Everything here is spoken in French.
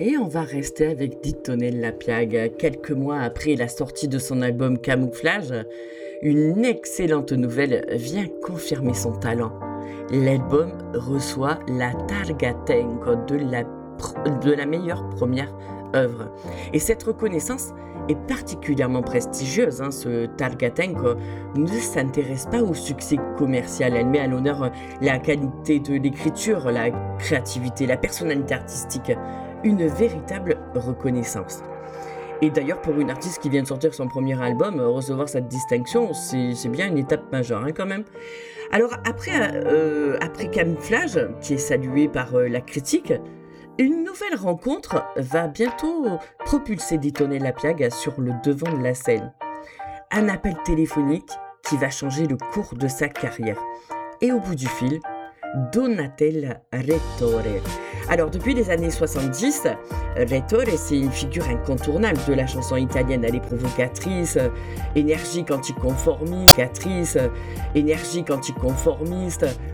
Et on va rester avec Dittonella Piag. Quelques mois après la sortie de son album Camouflage, une excellente nouvelle vient confirmer son talent. L'album reçoit la Targa Tenco de la meilleure première œuvre. Et cette reconnaissance est particulièrement prestigieuse. Ce Targa Tenco ne s'intéresse pas au succès commercial. Elle met à l'honneur la qualité de l'écriture, la créativité, la personnalité artistique. Une véritable reconnaissance. Et d'ailleurs, pour une artiste qui vient de sortir son premier album, recevoir cette distinction, c'est bien une étape majeure quand même. Alors après Camouflage, qui est salué par la critique, une nouvelle rencontre va bientôt propulser Dittonella Piag sur le devant de la scène. Un appel téléphonique qui va changer le cours de sa carrière. Et au bout du fil, Donatella Rettore. Alors depuis les années 70, Rettore c'est une figure incontournable de la chanson italienne. Elle est provocatrice, énergique anticonformiste,